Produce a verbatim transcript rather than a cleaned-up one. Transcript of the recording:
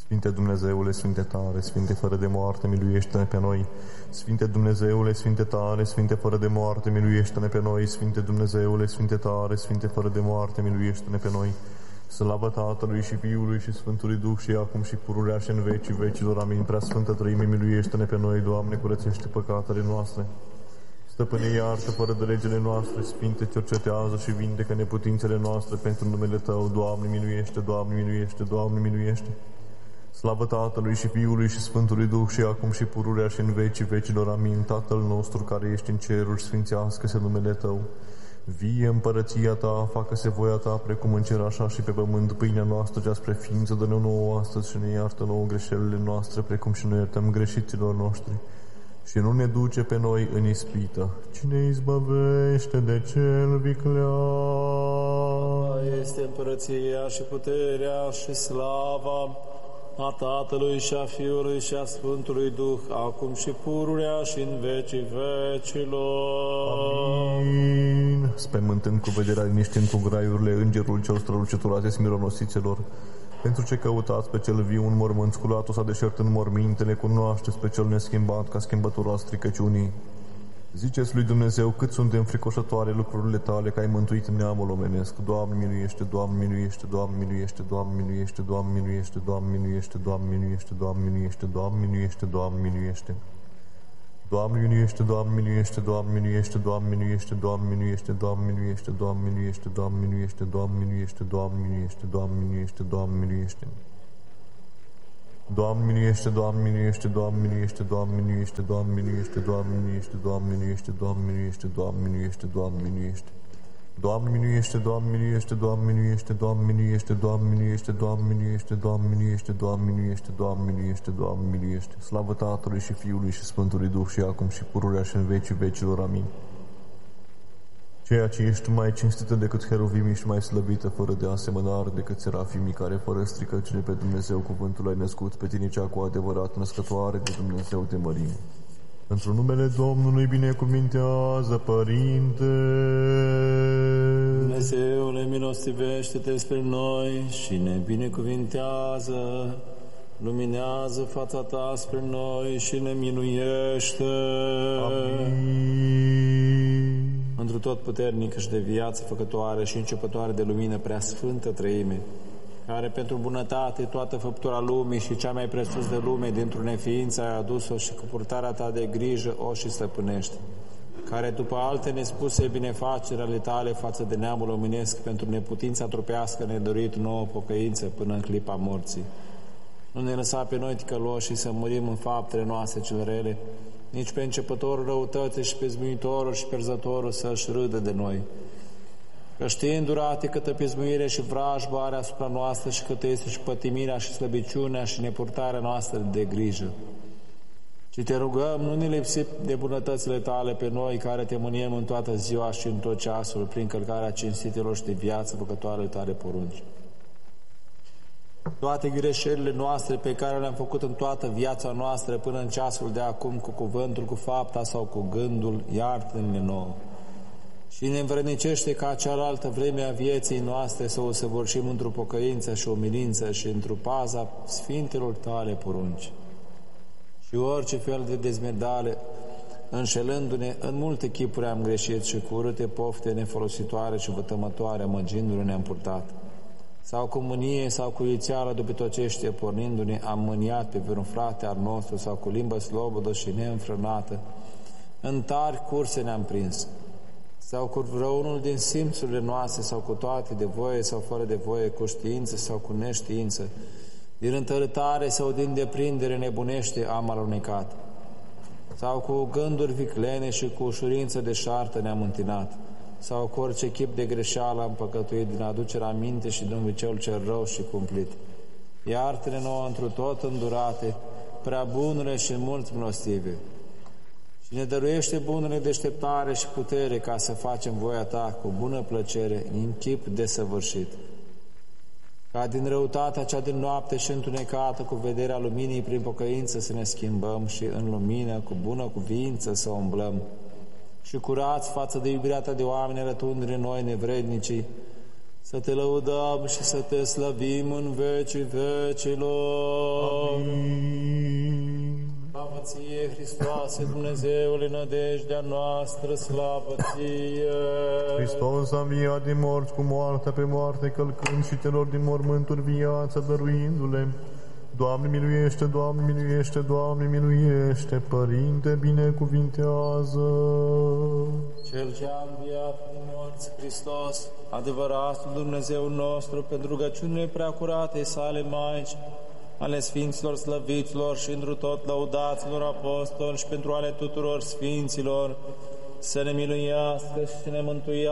Sfinte Dumnezeule, Sfinte tare, Sfinte fără de moarte, miluiește-ne pe noi. Sfinte Dumnezeule, Sfinte tare, Sfinte fără de moarte, miluiește-ne pe noi. Sfinte Dumnezeule, Sfinte tare, Sfinte fără de moarte, miluiește-ne pe noi. Slavă Tatălui și Fiului și Sfântului Duh și acum și pururea și în vecii vecilor. Amin. Prea Sfântă Trăime, miluiește-ne pe noi, Doamne, curățește păcatele noastre. Stăpâne, iartă fără de legile noastre, Sfinte, cercetează și vindecă neputințele noastre pentru numele Tău. Doamne, miluiește, Doamne, miluiește, Doamne, miluiește. Slavă Tatălui și Fiului și Sfântului Duh și acum și pururea și în vecii vecilor. Amin. Tatăl nostru care ești în ceruri, sfințească-se numele Tău. Vie împărăția Ta, facă-se voia Ta, precum în cer așa și pe pământ. Pâinea noastră cea spre ființă dă-ne nouă astăzi și ne iartă nouă greșelile noastre, precum și noi iertăm greșiților noștri. Și nu ne duce pe noi în ispită, ci ne izbăvește de cel viclean. Este împărăția și puterea și slava a Tatălui și a Fiului și a Sfântului Duh, acum și pururea și în vecii vecilor. Amin. Spământând cu vederea, liniștind cu graiurile, îngerul cel strălucitor a zis mironosiților: pentru ce căutați pe cel viu în mormânt, sculatul s-a deșert în mormintele, cunoașteți pe cel neschimbat ca schimbătorul a stricăciunii. Ziceți lui Dumnezeu cât sunt de înfricoșătoare lucrurile Tale, că ai mântuit neamul omenesc. Doamne miluiește, Doamne miluiește, Doamne miluiește, Doamne miluiește, Doamne miluiește, Doamne miluiește, Doamne miluiește, Doamne miluiește, Doamne miluiește, Doamne miluiește. Doamne miluiește, Doamne miluiește, Doamne miluiește, Doamne miluiește, Doamne miluiește, Doamne miluiește, Doamne miluiește, Doamne miluiește, Doamne miluiește, Doamne miluiește, Doamne miluiește, Doamne miluiește. Doamne miluiește, Doamne miluiește, Doamne miluiește, Doamne miluiește, Doamne miluiește, Doamne miluiește, Doamne miluiește, Doamne miluiește, Doamne miluiește, Doamne miluiește. Doamne miluiește, Doamne miluiește, Doamne miluiește, Doamne miluiește, Doamne miluiește, Doamne miluiește, Doamne miluiește, Doamne miluiește, Doamne miluiește, Doamne miluiește. Slavă Tatălui și Fiului și Sfântului Duh și acum și pururea și în vecii vecilor. Amin. Ceea ce ești mai cinstită decât heruvimii și mai slăbită fără de asemănare decât serafimii, care fără stricăciune pe Dumnezeu cuvântul ai născut, pe tine cea cu adevărat născătoare de Dumnezeu te mărim. Într-un numele Domnului binecuvintează, Părinte. Dumnezeule, milostivește-te spre noi și ne binecuvintează. Luminează fața Ta spre noi și ne minuiește. Amin. Întru tot puternică și de viață făcătoare și începătoare de lumină, prea Sfântă Treime, care pentru bunătate toată făptura lumii și cea mai presus de lume dintr-o neființă ai adus-o și cu purtarea Ta de grijă o și stăpânește, care după alte nespuse binefaceri ale Tale față de neamul omenesc, pentru neputința trupească ne-ai dorit nouă pocăință până în clipa morții. Nu ne lăsa pe noi ticăloși să murim în faptele noastre cele rele, nici pe începătorul răutății și pe zmuitorul și perzătorul să-și râdă de noi. Că știind durate câtă pismuire și vrajba are asupra noastră și câtă este și pătimirea și slăbiciunea și nepurtarea noastră de grijă. Și te rugăm, nu ne lipsi de bunătățile Tale pe noi, care te mâniem în toată ziua și în tot ceasul, prin călcarea cinstitelor și de viață făcătoare Tale porunci. Toate greșelile noastre pe care le-am făcut în toată viața noastră până în ceasul de acum, cu cuvântul, cu fapta sau cu gândul, iartă-ne nouă. Și ne învrednicește ca cealaltă vreme a vieții noastre să o săvârșim într-o pocăință și umilință și într-o paza Sfintelor Tale porunci. Și orice fel de dezmedale, înșelându-ne, în multe chipuri am greșit și cu urâte pofte nefolositoare și vătămătoare, măgindu-ne ne-am purtat. Sau cu mânie sau cu iuțeală dubitocește, pornindu-ne, am mâniat pe vreun frate al nostru, sau cu limbă slobodă și neînfrânată, în tari curse ne-am prins, sau cu vreunul din simțurile noastre, sau cu toate de voie sau fără de voie, cu știință sau cu neștiință, din întărâtare sau din deprindere nebunește am alunecat, sau cu gânduri viclene și cu ușurință de șartă ne-am întinat, sau cu orice chip de greșeală am păcătuit din aducerea aminte și din viciul cel rău și cumplit. Iartă-ne nouă întru tot îndurate, prea bunule și mult milostive, și ne dăruiește bunele deșteptare și putere ca să facem voia Ta cu bună plăcere, în chip desăvârșit. Ca din răutatea cea din noapte și întunecată, cu vederea luminii prin pocăință să ne schimbăm și în lumină cu bună cuvință să umblăm, și curați față de iubirea Ta de oameni, rătundere noi nevrednicii, să te lăudăm și să te slăvim în vecii vecilor. Amin. Slavă ție, Hristoase, Dumnezeule, nădejdea noastră, slavă ție! Hristos a înviat din morți cu moartea pe moarte călcând și celor din mormânturi viața dăruindu-le. Doamne miluiește, Doamne miluiește, Doamne miluiește, Părinte binecuvintează. Cel ce a înviat din morți, Hristos, adevăratul Dumnezeu nostru, pentru rugăciunile preacuratei sale Maici, ale Sfinților slăviților și întru tot lăudaților apostoli și pentru ale tuturor Sfinților, să ne miluiască și să ne mântuiască